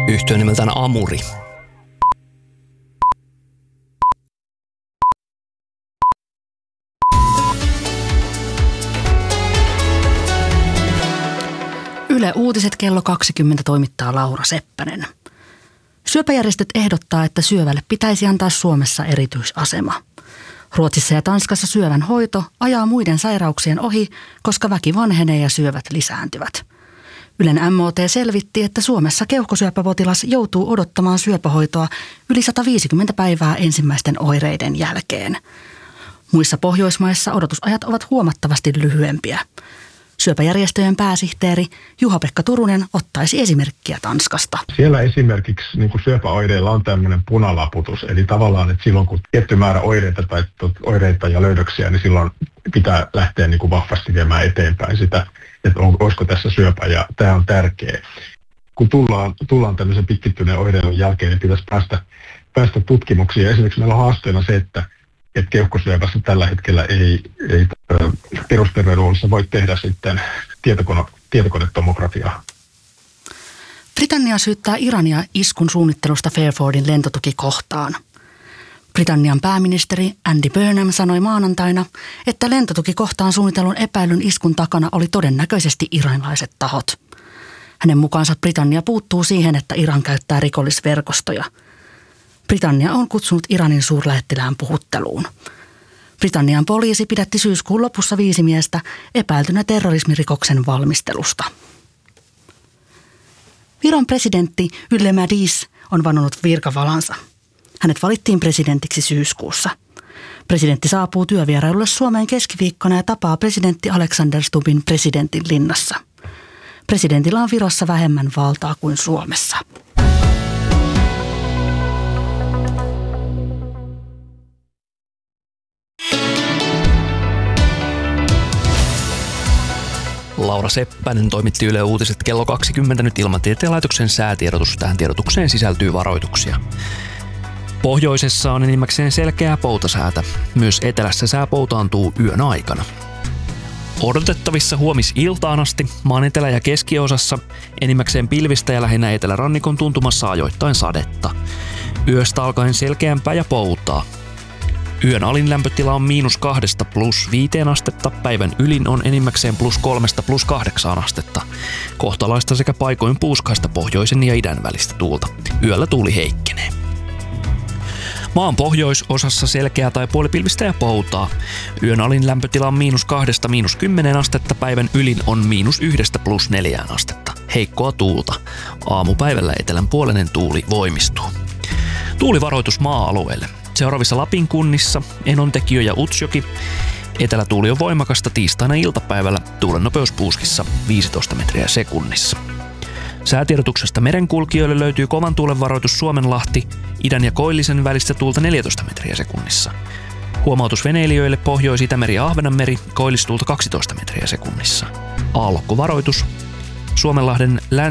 yhtye nimeltään Amuri. Yle Uutiset kello 20 toimittaa Laura Seppänen. Syöpäjärjestöt ehdottaa, että syövälle pitäisi antaa Suomessa erityisasema. Ruotsissa ja Tanskassa syövän hoito ajaa muiden sairauksien ohi, koska väki vanhenee ja syövät lisääntyvät. Ylen MOT selvitti, että Suomessa keuhkosyöpäpotilas joutuu odottamaan syöpähoitoa yli 150 päivää ensimmäisten oireiden jälkeen. Muissa Pohjoismaissa odotusajat ovat huomattavasti lyhyempiä. Syöpäjärjestöjen pääsihteeri Juha-Pekka Turunen ottaisi esimerkkiä Tanskasta. Siellä esimerkiksi syöpäoireilla on tämmöinen punalaputus, eli tavallaan, että silloin kun tietty määrä oireita ja löydöksiä, niin silloin pitää lähteä vahvasti viemään eteenpäin sitä, että olisiko tässä syöpä, ja tämä on tärkeä. Kun tullaan tämmöisen pitkittyneen oireilun jälkeen, niin pitäisi päästä tutkimuksiin. Esimerkiksi meillä on haasteena se, että keuhkosyöpässä tällä hetkellä ei perusterveydenhuollossa voi tehdä sitten tietokonetomografiaa. Britannia syyttää Irania iskun suunnittelusta Fairfordin lentotukikohtaan. Britannian pääministeri Andy Burnham sanoi maanantaina, että lentotukikohtaan suunnitellun epäilyn iskun takana oli todennäköisesti iranilaiset tahot. Hänen mukaansa Britannia puuttuu siihen, että Iran käyttää rikollisverkostoja. Britannia on kutsunut Iranin suurlähettilään puhutteluun. Britannian poliisi pidätti syyskuun lopussa 5 miestä epäiltynä terrorismirikoksen valmistelusta. Viron presidentti Yle Madis on vannonut virkavalansa. Hänet valittiin presidentiksi syyskuussa. Presidentti saapuu työvierailulle Suomeen keskiviikkona ja tapaa presidentti Alexander Stubbin presidentin linnassa. Presidentillä on Virossa vähemmän valtaa kuin Suomessa. Laura Seppänen toimitti Yle Uutiset kello 20 nyt Ilmatieteen laitoksen säätiedotus. Tähän tiedotukseen sisältyy varoituksia. Pohjoisessa on enimmäkseen selkeää poutasäätä. Myös etelässä sää poutaantuu yön aikana. Odotettavissa huomisiltaan asti maan etelä- ja keskiosassa enimmäkseen pilvistä ja lähinnä etelärannikon tuntumassa ajoittain sadetta. Yöstä alkaen selkeämpää ja poutaa. Yön alin lämpötila on -2 +5 astetta, päivän ylin on enimmäkseen +3 +8 astetta. Kohtalaista sekä paikoin puuskaista pohjoisen ja idän välistä tuulta. Yöllä tuuli heikkenee. Maan pohjoisosassa selkeää tai puolipilvistä ja poutaa. Yön alin lämpötila on -2 -10 astetta, päivän ylin on -1 +4 astetta. Heikkoa tuulta. Aamupäivällä etelän puolinen tuuli voimistuu. Tuulivaroitus maa-alueelle. Seuraavissa Lapin kunnissa Enontekiö ja Utsjoki. Etelätuuli on voimakasta tiistaina iltapäivällä, tuulen nopeus puuskissa 15 metriä sekunnissa. Säätiedotuksesta merenkulkijoille löytyy kovan tuulen varoitus Suomenlahti, idän ja koillisen välistä tuulta 14 metriä sekunnissa. Huomautus veneilijöille Pohjois-Itämeri ja Ahvenanmeri, koillistuulta 12 metriä sekunnissa. Aallokkovaroitus Suomenlahden